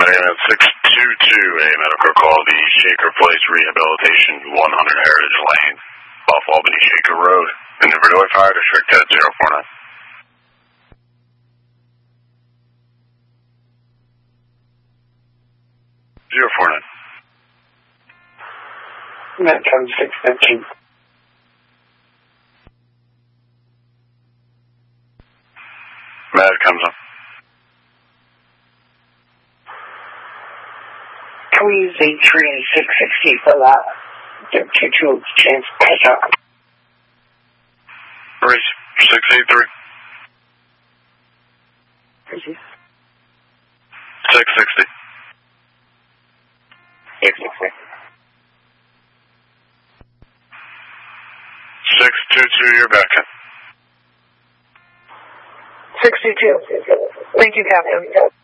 At 622, a medical call, the Shaker Place Rehabilitation, 100 Heritage Lane, off Albany Shaker Road, in the Verdoy Fire District at 049. That comes 615. Med comes up. Can we use 83 and 660 for that? Give two chance to catch up. 683. 660. 660. 622, you're back in. 62. Thank you, Captain.